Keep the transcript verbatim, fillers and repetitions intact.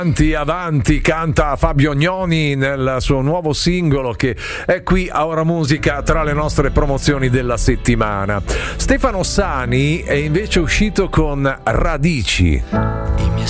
Avanti, avanti, canta Fabio Ognoni nel suo nuovo singolo che è qui a Ora Musica tra le nostre promozioni della settimana. Stefano Sani è invece uscito con Radici. I miei